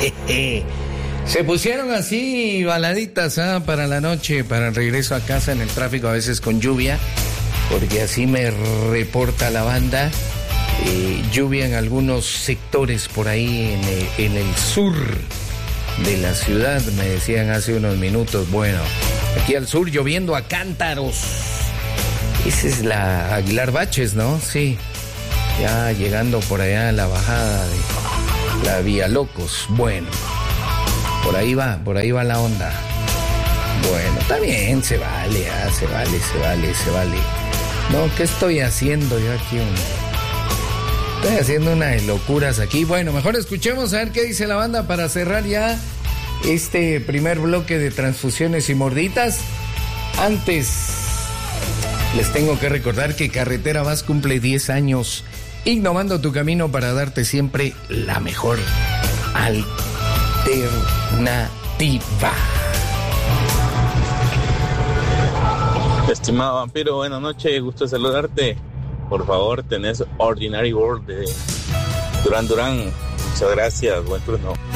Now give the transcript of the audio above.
Se pusieron así baladitas para la noche, para el regreso a casa en el tráfico, a veces con lluvia, porque así me reporta la banda. Lluvia en algunos sectores por ahí en el sur de la ciudad, me decían hace unos minutos. Bueno, aquí al sur lloviendo a cántaros. Esa es la Aguilar Baches, ¿no? Sí, ya llegando por allá a la bajada de la Vía Locos. Bueno, por ahí va la onda. Bueno, está bien, se vale. No, ¿qué estoy haciendo yo aquí, hombre? Estoy haciendo unas locuras aquí. Bueno, mejor escuchemos a ver qué dice la banda para cerrar ya este primer bloque de transfusiones y morditas. Antes, les tengo que recordar que Carretera Vas cumple 10 años innovando tu camino para darte siempre la mejor alternativa. Estimado vampiro, buenas noches, gusto saludarte. Por favor, tenés Ordinary World de Duran Duran. Muchas gracias, buen turno.